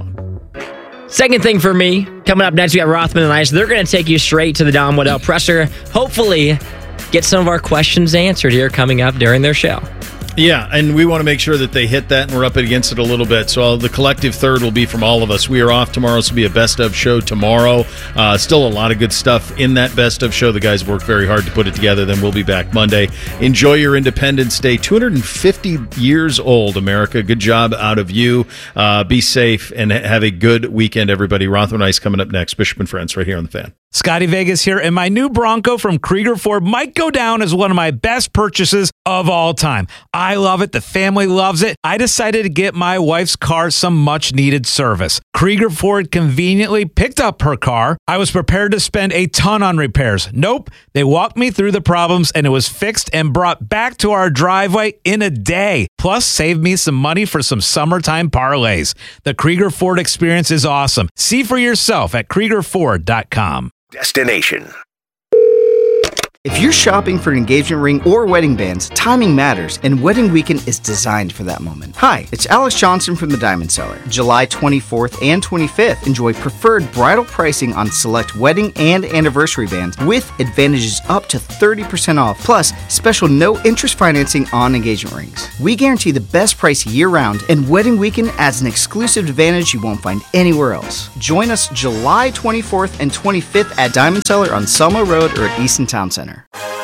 on. Second thing for me, coming up next, we got Rothman and Ice. They're going to take you straight to the Don Waddell presser. Hopefully, get some of our questions answered here coming up during their show. Yeah, and we want to make sure that they hit that, and we're up against it a little bit. So the collective third will be from all of us. We are off tomorrow. This will be a best of show tomorrow. Uh, still a lot of good stuff in that best of show. The guys worked very hard to put it together. Then we'll be back Monday. Enjoy your Independence Day. two hundred fifty years old, America. Good job out of you. Uh, be safe and have a good weekend, everybody. Rothman Ice coming up next. Bishop and Friends right here on The Fan. Scotty Vegas here, and my new Bronco from Krieger Ford might go down as one of my best purchases of all time. I love it. The family loves it. I decided to get my wife's car some much-needed service. Krieger Ford conveniently picked up her car. I was prepared to spend a ton on repairs. Nope. They walked me through the problems, and it was fixed and brought back to our driveway in a day. Plus, saved me some money for some summertime parlays. The Krieger Ford experience is awesome. See for yourself at Krieger Ford dot com. Destination. If you're shopping for an engagement ring or wedding bands, timing matters, and Wedding Weekend is designed for that moment. Hi, it's Alex Johnson from the Diamond Seller. July twenty-fourth and twenty-fifth, enjoy preferred bridal pricing on select wedding and anniversary bands with advantages up to thirty percent off, plus special no-interest financing on engagement rings. We guarantee the best price year-round, and Wedding Weekend adds an exclusive advantage you won't find anywhere else. Join us July twenty-fourth and twenty-fifth at Diamond Seller on Selma Road or at Easton Town Center.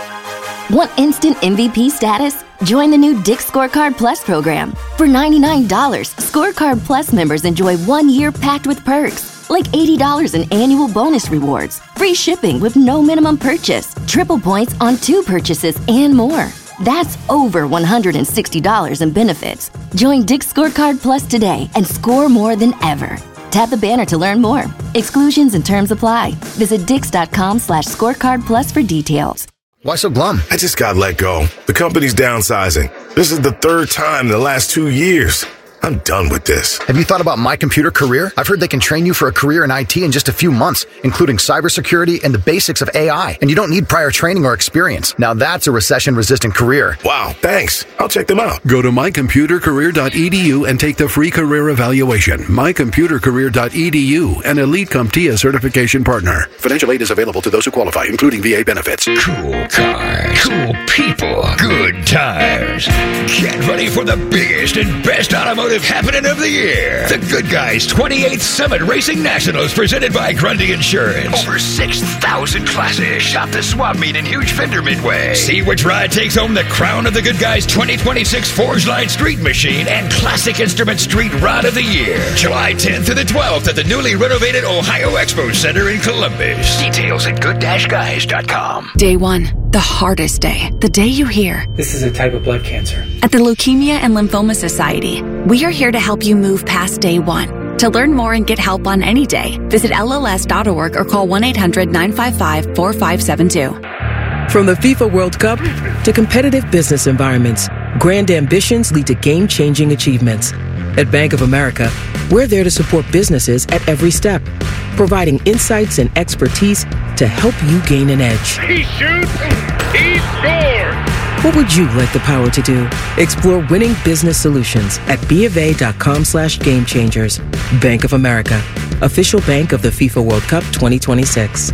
Want instant M V P status? Join the new Dick's Scorecard Plus program. For ninety-nine dollars, Scorecard Plus members enjoy one year packed with perks, like eighty dollars in annual bonus rewards, free shipping with no minimum purchase, triple points on two purchases, and more. That's over one hundred sixty dollars in benefits. Join Dick's Scorecard Plus today and score more than ever. Tap the banner to learn more. Exclusions and terms apply. Visit dix.com slash scorecard plus for details. Why so glum? I just got let go. The company's downsizing. This is the third time in the last two years. I'm done with this. Have you thought about My Computer Career? I've heard they can train you for a career in I T in just a few months, including cybersecurity and the basics of A I. And you don't need prior training or experience. Now that's a recession-resistant career. Wow, thanks. I'll check them out. Go to my computer career dot e d u and take the free career evaluation. my computer career dot e d u, an Elite CompTIA certification partner. Financial aid is available to those who qualify, including V A benefits. Cool cars, cool people, good tires. Get ready for the biggest and best automotive happening of the year. The Good Guys twenty-eighth Summit Racing Nationals presented by Grundy Insurance. Over six thousand classes. Shop the swap meet in Huge Fender Midway. See which ride takes home the crown of the Good Guys twenty twenty-six Forge Line Street Machine and Classic Instrument Street Rod of the Year. July tenth to the twelfth at the newly renovated Ohio Expo Center in Columbus. Details at good guys dot com. Day one. The hardest day. The day you hear, "This is a type of blood cancer." At the Leukemia and Lymphoma Society, we are here to help you move past day one. To learn more and get help on any day, visit L L S dot org or call one eight hundred nine five five four five seven two. From the FIFA World Cup to competitive business environments, grand ambitions lead to game-changing achievements. At Bank of America, we're there to support businesses at every step, providing insights and expertise to help you gain an edge. He shoots, he scores! What would you like the power to do? Explore winning business solutions at BofA.com slash game changers. Bank of America, official bank of the FIFA World Cup twenty twenty-six.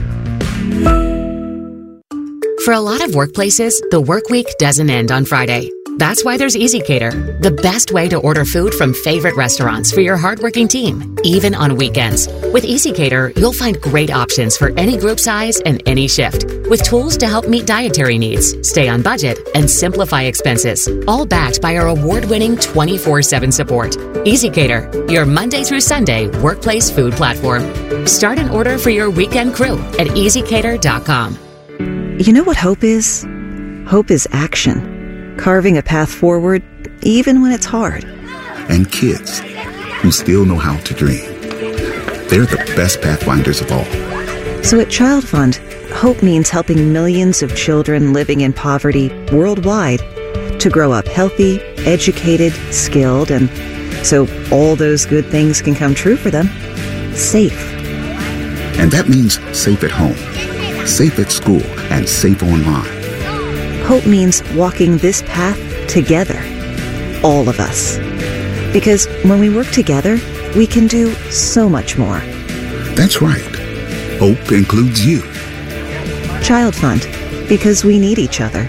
For a lot of workplaces, the work week doesn't end on Friday. That's why there's EasyCater, the best way to order food from favorite restaurants for your hardworking team, even on weekends. With EasyCater, you'll find great options for any group size and any shift, with tools to help meet dietary needs, stay on budget, and simplify expenses, all backed by our award-winning twenty-four seven support. EasyCater, your Monday through Sunday workplace food platform. Start an order for your weekend crew at easy cater dot com. You know what hope is? Hope is action. Carving a path forward, even when it's hard. And kids who still know how to dream. They're the best pathfinders of all. So at Child Fund, hope means helping millions of children living in poverty worldwide to grow up healthy, educated, skilled, and so all those good things can come true for them. Safe. And that means safe at home, safe at school, and safe online. Hope means walking this path together, all of us. Because when we work together, we can do so much more. That's right. Hope includes you. Child Fund, because we need each other.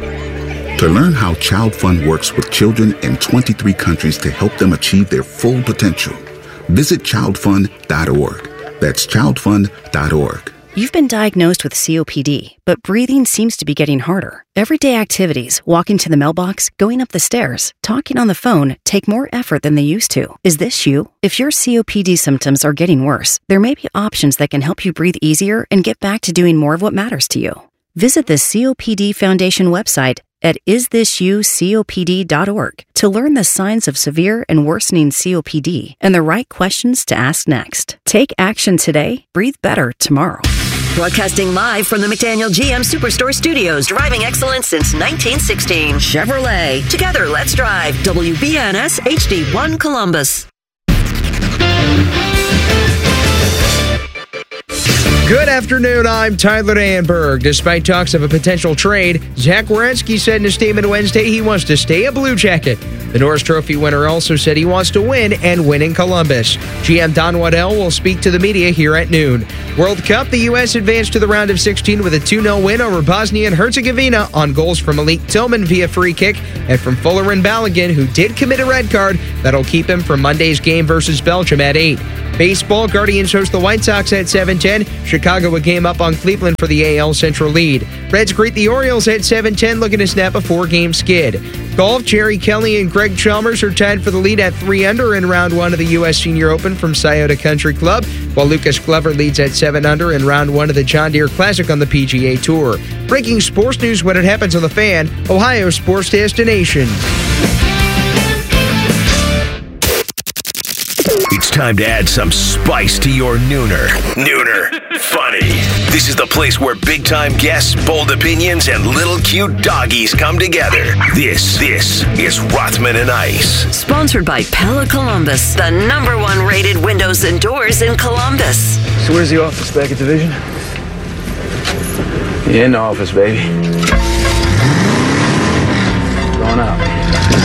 To learn how Child Fund works with children in twenty-three countries to help them achieve their full potential, visit child fund dot org. That's child fund dot org. You've been diagnosed with C O P D, but breathing seems to be getting harder. Everyday activities, walking to the mailbox, going up the stairs, talking on the phone, take more effort than they used to. Is this you? If your C O P D symptoms are getting worse, there may be options that can help you breathe easier and get back to doing more of what matters to you. Visit the C O P D Foundation website at is this you copd dot org to learn the signs of severe and worsening C O P D and the right questions to ask next. Take action today, breathe better tomorrow. Broadcasting live from the McDaniel G M Superstore Studios, driving excellence since nineteen sixteen. Chevrolet. Together, let's drive. W B N S H D one Columbus. Good afternoon, I'm Tyler Danberg. Despite talks of a potential trade, Zach Werenski said in a statement Wednesday he wants to stay a Blue Jacket. The Norris Trophy winner also said he wants to win and win in Columbus. G M Don Waddell will speak to the media here at noon. World Cup, the U S advanced to the round of sixteen with a two nil win over Bosnia and Herzegovina on goals from Malik Tillman via free kick and from Fuller and Balogun, who did commit a red card that'll keep him from Monday's game versus Belgium at eight. Baseball, Guardians host the White Sox at seven ten. Chicago a game up on Cleveland for the A L Central lead. Reds greet the Orioles at seven ten, looking to snap a four-game skid. Golf, Jerry Kelly and Greg Chalmers are tied for the lead at three under in round one of the U S Senior Open from Scioto Country Club, while Lucas Glover leads at seven under in round one of the John Deere Classic on the P G A Tour. Breaking sports news when it happens on The Fan, Ohio sports destination. It's time to add some spice to your nooner. Nooner Funny. This is the place where big-time guests, bold opinions, and little cute doggies come together. This, this is Rothman and Ice. Sponsored by Pella Columbus, the number one rated windows and doors in Columbus. So where's the office? Back at Division? Yeah, in the office, baby. Going out.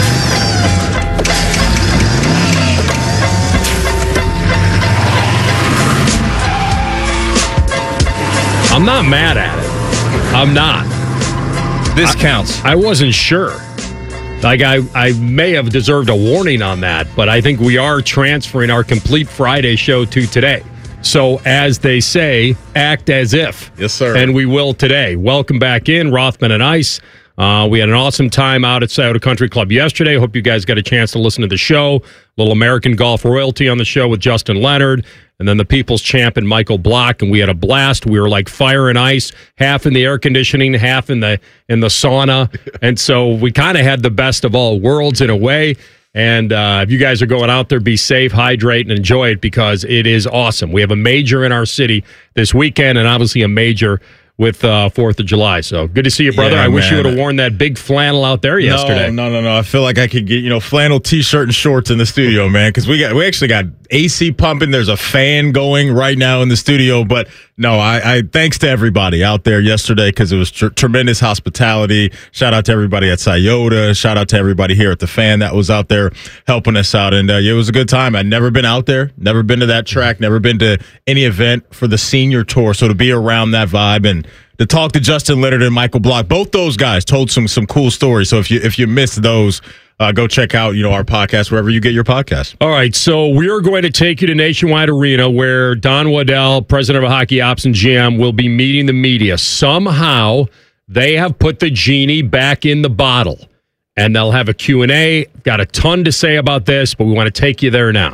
I'm not mad at it. I'm not. This I, counts. I wasn't sure. Like, I, I may have deserved a warning on that, but I think we are transferring our complete Friday show to today. So, as they say, act as if. Yes, sir. And we will today. Welcome back in, Rothman and Ice. Uh, we had an awesome time out at Scioto Country Club yesterday. Hope you guys got a chance to listen to the show. A little American Golf Royalty on the show with Justin Leonard. And then the People's Champion, Michael Block, and we had a blast. We were like fire and ice, half in the air conditioning, half in the in the sauna. And so we kind of had the best of all worlds in a way. And uh, if you guys are going out there, be safe, hydrate, and enjoy it because it is awesome. We have a major in our city this weekend and obviously a major with uh, fourth of July. So good to see you, brother. Yeah, I wish man. you would have worn that big flannel out there yesterday. No, no, no, no. I feel like I could get, you know, flannel T-shirt and shorts in the studio, man, because we got we actually got A C pumping. There's a fan going right now in the studio. But no, I, I thanks to everybody out there yesterday because it was tr- tremendous hospitality. Shout out to everybody at Scioto. Shout out to everybody here at the Fan that was out there helping us out. And uh, it was a good time. I'd never been out there, never been to that track, never been to any event for the senior tour. So to be around that vibe and to talk to Justin Leonard and Michael Block, both those guys told some some cool stories. So if you if you missed those, uh, go check out you know our podcast wherever you get your podcast. All right, so we're going to take you to Nationwide Arena where Don Waddell, president of Hockey Ops and G M, will be meeting the media. Somehow they have put the genie back in the bottle, and they'll have a Q and A. Got a ton to say about this, but we want to take you there now.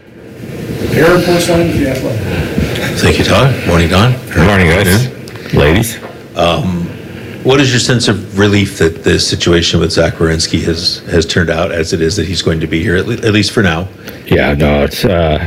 Airport line for the Athletic. Thank you, Todd. Morning, Don. Good morning, guys. Ladies. Um, what is your sense of relief that the situation with Zach Werenski has, has turned out as it is that he's going to be here, at, le- at least for now? Yeah, no, it's uh,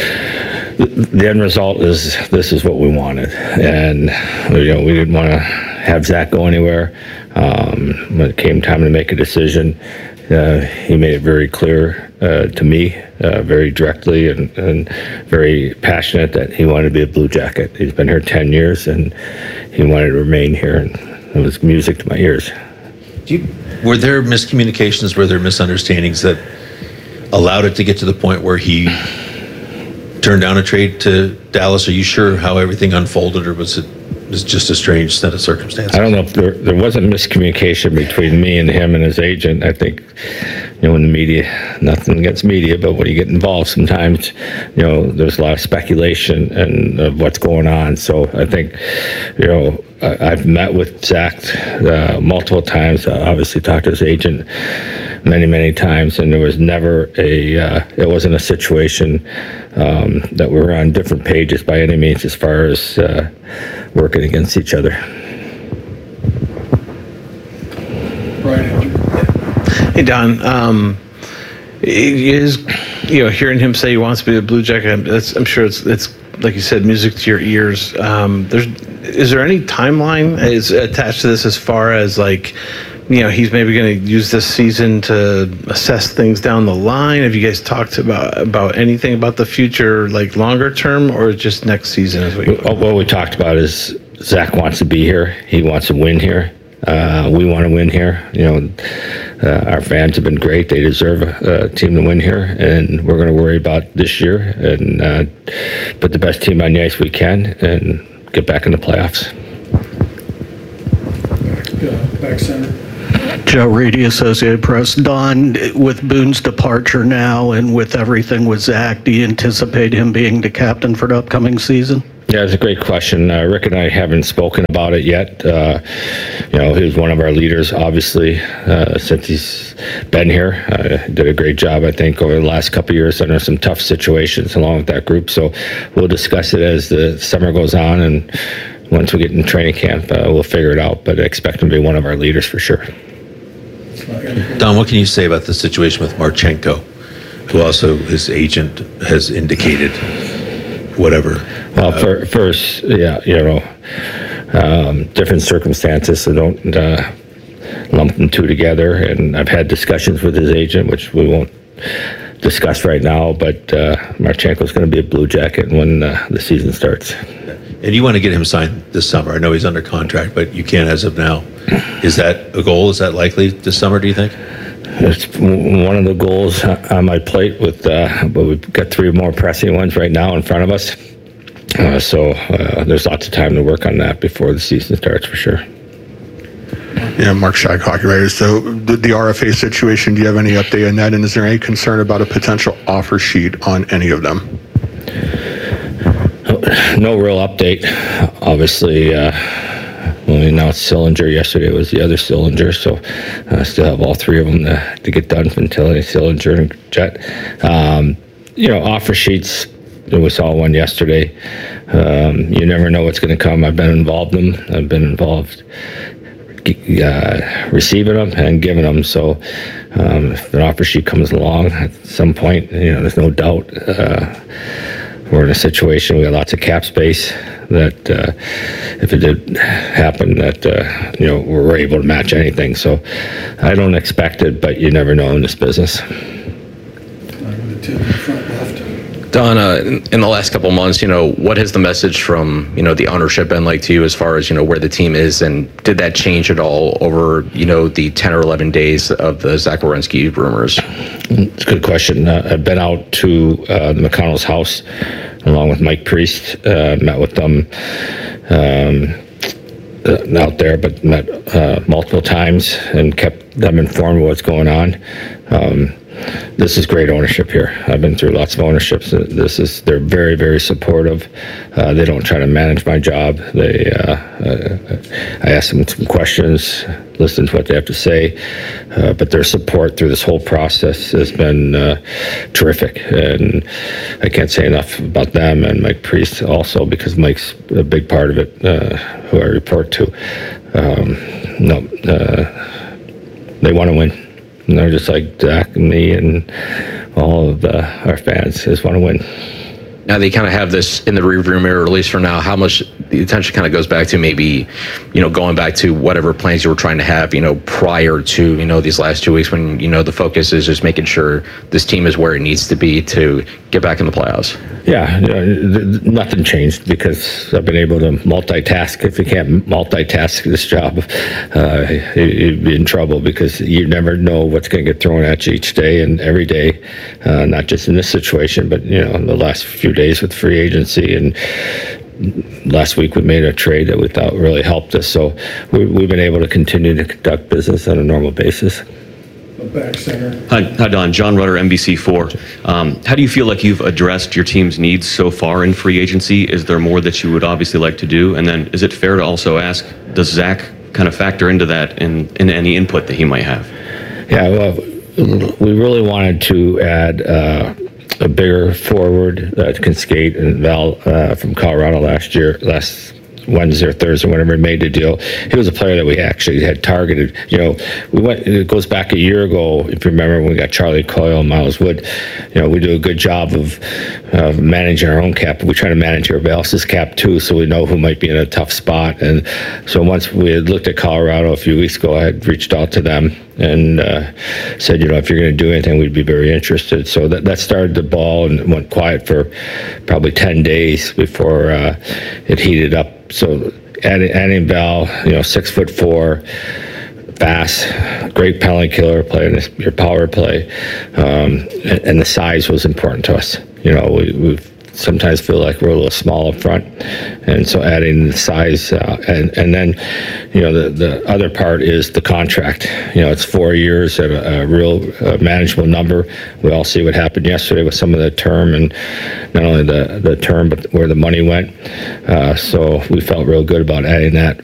the end result is this is what we wanted. And, you know, we didn't want to have Zach go anywhere. Um, when it came time to make a decision, uh, he made it very clear uh, to me, uh, very directly and, and very passionate that he wanted to be a Blue Jacket. He's been here ten years and he wanted to remain here, and it was music to my ears. Do you, were there miscommunications, were there misunderstandings that allowed it to get to the point where he turned down a trade to Dallas? Are you sure how everything unfolded, or was it was just a strange set of circumstances? I don't know if there, there wasn't miscommunication between me and him and his agent. I think, you know, in the media, nothing against media, but when you get involved, sometimes, you know, there's a lot of speculation and of what's going on. So I think, you know, I, I've met with Zach uh, multiple times. I obviously talked to his agent many, many times, and there was never a, uh, it wasn't a situation um, that we were on different pages by any means as far as uh, working against each other. Hey, Don. Um, is, you know, hearing him say he wants to be a Blue Jacket, that's, I'm sure it's, it's like you said, music to your ears. Um, there's, is there any timeline is attached to this as far as like you know, he's maybe going to use this season to assess things down the line? Have you guys talked about about anything about the future, like longer term, or just next season? As we what, what we talked about is Zach wants to be here. He wants to win here. Uh, we want to win here. You know, uh, our fans have been great. They deserve a, a team to win here, and we're going to worry about this year and uh, put the best team on the ice we can and get back in the playoffs. Back, back center. Joe Reedy, Associated Press. Don, with Boone's departure now and with everything with Zach, do you anticipate him being the captain for the upcoming season? Yeah, it's a great question. Uh, Rick and I haven't spoken about it yet. Uh, you know, he was one of our leaders, obviously, uh, since he's been here. Uh, did a great job, I think, over the last couple of years under some tough situations along with that group. So we'll discuss it as the summer goes on, and once we get in training camp, uh, we'll figure it out. But I expect him to be one of our leaders for sure. Don, what can you say about the situation with Marchenko, who also his agent has indicated whatever? Well, for, first, yeah, you know, um, different circumstances, so don't uh, lump them two together. And I've had discussions with his agent, which we won't discuss right now, but uh, Marchenko's going to be a Blue Jacket when uh, the season starts. And you want to get him signed this summer. I know he's under contract, but you can't as of now. Is that a goal? Is that likely this summer, do you think? It's one of the goals on my plate, with, uh, but we've got three more pressing ones right now in front of us. Uh, so uh, there's lots of time to work on that before the season starts, for sure. Yeah, Mark Shag, Hockey Writers. So the, the R F A situation, do you have any update on that? And is there any concern about a potential offer sheet on any of them? No real update. Obviously, uh, when we announced Sillinger yesterday, it was the other Sillinger, so I uh, still have all three of them to, to get done: Fantilli, Sillinger, and Jet. Um, you know, offer sheets, we saw one yesterday. Um, you never know what's going to come. I've been involved in them. I've been involved uh, receiving them and giving them. So um, if an offer sheet comes along at some point, you know, there's no doubt uh, we're in a situation, we got lots of cap space, that uh, if it did happen, that, uh, you know, we're able to match anything. So I don't expect it, but you never know in this business. Don, uh, in, in the last couple of months, you know, what has the message from, you know, the ownership been like to you as far as, you know, where the team is, and did that change at all over, you know, the ten or eleven days of the Zach Werenski rumors? It's a good question. Uh, I've been out to uh, the McConnell's house along with Mike Priest, uh, met with them um, uh, out there, but met uh, multiple times and kept them informed of what's going on. Um, This is great ownership here. I've been through lots of ownerships. This is, they're very, very supportive. Uh, they don't try to manage my job. They, uh, uh, I ask them some questions, listen to what they have to say, uh, but their support through this whole process has been uh, terrific. And I can't say enough about them and Mike Priest also, because Mike's a big part of it, uh, who I report to. Um, no, uh, they want to win. And they're just like Zach and me and all of the, our fans just want to win. Now they kind of have this in the rearview mirror, at least for now. How much the attention kind of goes back to maybe, you know, going back to whatever plans you were trying to have, you know, prior to, you know, these last two weeks when, you know, the focus is just making sure this team is where it needs to be to get back in the playoffs. Yeah, uh, nothing changed because I've been able to multitask. If you can't multitask this job, uh, you'd be in trouble because you never know what's going to get thrown at you each day and every day, uh, not just in this situation, but, you know, in the last few days with free agency. And last week we made a trade that we thought really helped us. So we, we've been able to continue to conduct business on a normal basis. Back center. Hi, hi, Don. John Rutter, N B C four. Um, how do you feel like you've addressed your team's needs so far in free agency? Is there more that you would obviously like to do? And then is it fair to also ask, does Zach kind of factor into that in, in any input that he might have? Yeah, well, we really wanted to add uh, a bigger forward that can skate, and Val uh, from Colorado last year, last Wednesday or Thursday, whenever we made the deal. He was a player that we actually had targeted. You know, we went. It goes back a year ago, if you remember, when we got Charlie Coyle and Miles Wood. You know, we do a good job of uh, managing our own cap, but we try to manage everybody else's cap too, so we know who might be in a tough spot. And so once we had looked at Colorado a few weeks ago, I had reached out to them and uh, said, you know, if you're going to do anything, we'd be very interested. So that, that started the ball and went quiet for probably ten days before uh, it heated up. So adding, adding Val, you know, six foot four, fast, great penalty killer, playing your power play, um, and, and the size was important to us. You know, we, we've sometimes feel like we're a little small up front, and so adding the size uh, and and then you know the the other part is the contract. You know, it's four years at a, a real uh, manageable number. We all see what happened yesterday with some of the term, and not only the the term but where the money went. Uh, so we felt real good about adding that